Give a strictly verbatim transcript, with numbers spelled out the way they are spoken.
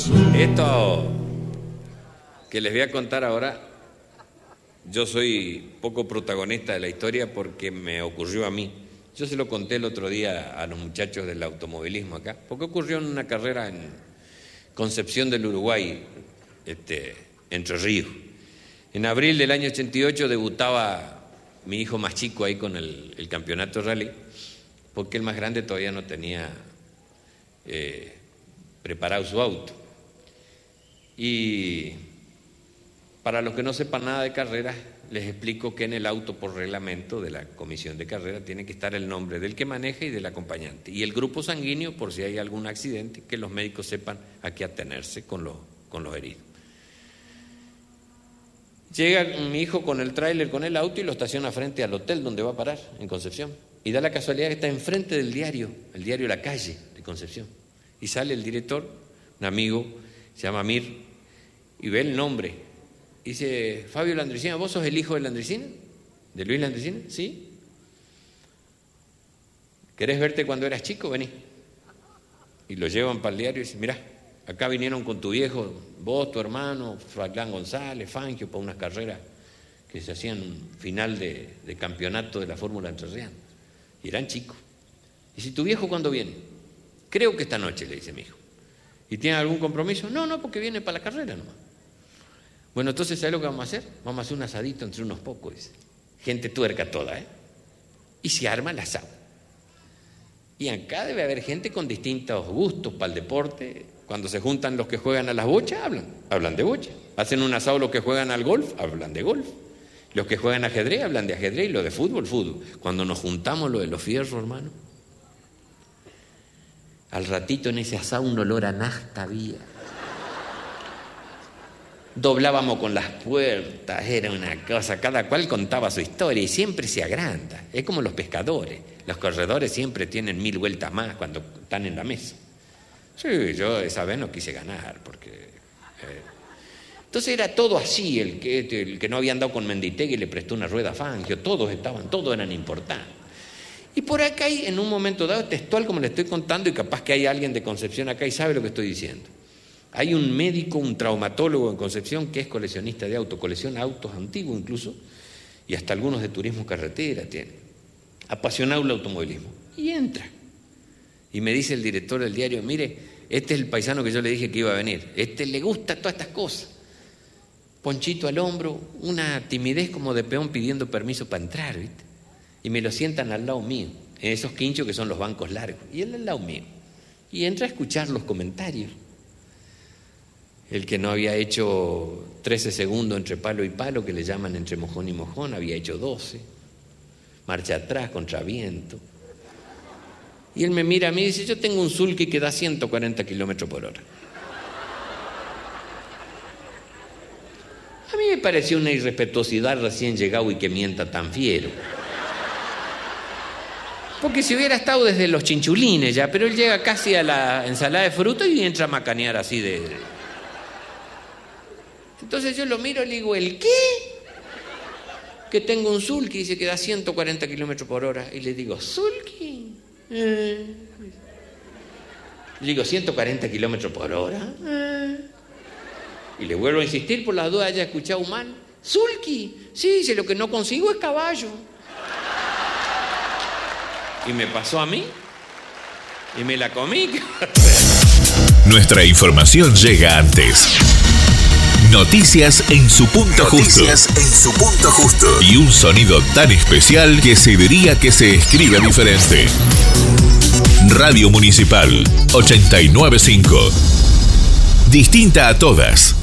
Esto que les voy a contar ahora, yo soy poco protagonista de la historia porque me ocurrió a mí. Yo se lo conté el otro día a los muchachos del automovilismo acá, porque ocurrió en una carrera en Concepción del Uruguay, este, Entre Ríos. En abril del año ochenta y ocho debutaba mi hijo más chico ahí con el, el campeonato rally, porque el más grande todavía no tenía eh, preparado su auto. Y para los que no sepan nada de carreras, les explico que en el auto, por reglamento de la comisión de carrera, tiene que estar el nombre del que maneja y del acompañante. Y el grupo sanguíneo, por si hay algún accidente, que los médicos sepan a qué atenerse con los, con los heridos. Llega mi hijo con el tráiler, con el auto, y lo estaciona frente al hotel donde va a parar, en Concepción. Y da la casualidad que está enfrente del diario, el diario La Calle de Concepción. Y sale el director, un amigo, se llama Mir, y ve el nombre. Dice: Fabio Landricina, ¿vos sos el hijo de Landricina? ¿De Luis Landricina? Sí. ¿Querés verte cuando eras chico? Vení. Y lo llevan para el diario y dicen: mirá, acá vinieron con tu viejo, vos, tu hermano, Fraclán González, Fangio, para unas carreras que se hacían un final de, de campeonato de la Fórmula Entrerriana. Y eran chicos. Y si tu viejo, ¿cuándo viene? Creo que esta noche, le dice mi hijo. ¿Y tiene algún compromiso? No, no, porque viene para la carrera nomás. Bueno, entonces, ¿sabes lo que vamos a hacer? Vamos a hacer un asadito entre unos pocos, dice. Gente tuerca toda, ¿eh? Y se arma el asado. Y acá debe haber gente con distintos gustos para el deporte. Cuando se juntan los que juegan a las bochas, hablan, hablan de bocha. Hacen un asado los que juegan al golf, hablan de golf. Los que juegan ajedrez, hablan de ajedrez. Y lo de fútbol, fútbol. Cuando nos juntamos lo de los fierros, hermano, al ratito en ese asado un olor a nafta había. Doblábamos con las puertas, era una cosa, cada cual contaba su historia y siempre se agranda. Es como los pescadores, los corredores siempre tienen mil vueltas más cuando están en la mesa. Sí, yo esa vez no quise ganar porque... Eh. Entonces era todo así, el que, el que no había andado con Menditegui le prestó una rueda a Fangio, todos estaban, todos eran importantes. Y por acá hay, en un momento dado, textual como le estoy contando, y capaz que hay alguien de Concepción acá y sabe lo que estoy diciendo. Hay un médico, un traumatólogo en Concepción que es coleccionista de autos, colecciona autos antiguos incluso, y hasta algunos de turismo carretera tiene. Apasionado el automovilismo. Y entra. Y me dice el director del diario: mire, este es el paisano que yo le dije que iba a venir. Este le gusta todas estas cosas. Ponchito al hombro, una timidez como de peón pidiendo permiso para entrar, ¿viste? Y me lo sientan al lado mío, en esos quinchos que son los bancos largos. Y él al lado mío. Y entra a escuchar los comentarios. El que no había hecho trece segundos entre palo y palo, que le llaman entre mojón y mojón, había hecho doce. Marcha atrás, contraviento. Y él me mira a mí y dice: yo tengo un sulky que da ciento cuarenta kilómetros por hora. A mí me pareció una irrespetuosidad recién llegado y que mienta tan fiero. Porque si hubiera estado desde los chinchulines ya, pero él llega casi a la ensalada de fruta y entra a macanear así de... Entonces yo lo miro y le digo: ¿el qué? Que tengo un sulky, dice que da ciento cuarenta kilómetros por hora. Y le digo: ¿sulky? Eh. Le digo: ¿ciento cuarenta kilómetros por hora? Eh. Y le vuelvo a insistir por las dudas, haya escuchado mal. ¿Sulky? Sí, dice, lo que no consigo es caballo. Y me pasó a mí. Y me la comí. Nuestra información llega antes. Noticias en su punto justo. Noticias en su punto justo. Y un sonido tan especial que se diría que se escribe diferente. Radio Municipal ochenta y nueve punto cinco. Distinta a todas.